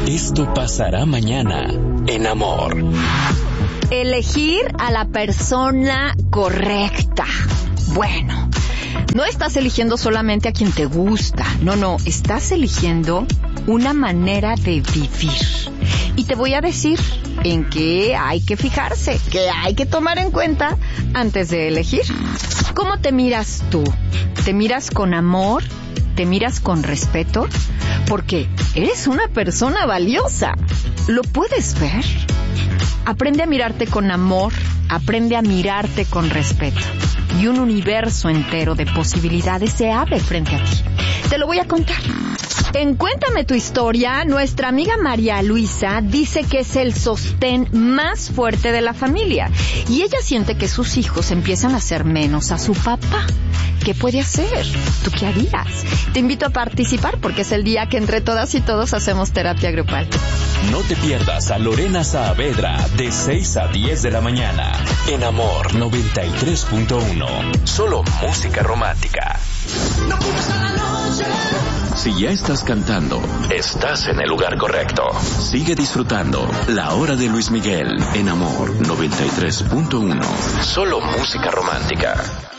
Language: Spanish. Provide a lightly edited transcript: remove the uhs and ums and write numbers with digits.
Esto pasará mañana en Amor. Elegir a la persona correcta. Bueno, no estás eligiendo solamente a quien te gusta. No, estás eligiendo una manera de vivir. Y te voy a decir en qué hay que fijarse, qué hay que tomar en cuenta antes de elegir. ¿Cómo te miras tú? ¿Te miras con amor? ¿Te miras con respeto? Porque eres una persona valiosa. ¿Lo puedes ver? Aprende a mirarte con amor, aprende a mirarte con respeto. Y un universo entero de posibilidades se abre frente a ti. Te lo voy a contar. En Cuéntame tu historia, nuestra amiga María Luisa dice que es el sostén más fuerte de la familia. Y ella siente que sus hijos empiezan a hacer menos a su papá. ¿Qué puede hacer? ¿Tú qué harías? Te invito a participar porque es el día que entre todas y todos hacemos terapia grupal. No te pierdas a Lorena Saavedra de 6 a 10 de la mañana en Amor 93.1. Solo música romántica. Si ya estás cantando, estás en el lugar correcto. Sigue disfrutando La Hora de Luis Miguel en Amor 93.1. Solo música romántica.